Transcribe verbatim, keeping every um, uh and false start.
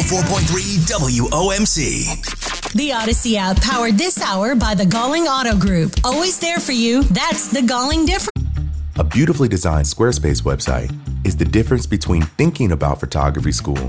oh four point three W O M C. The Odyssey app powered this hour by the Galling Auto Group. Always there for you. That's the Galling difference. A beautifully designed Squarespace website is the difference between thinking about photography school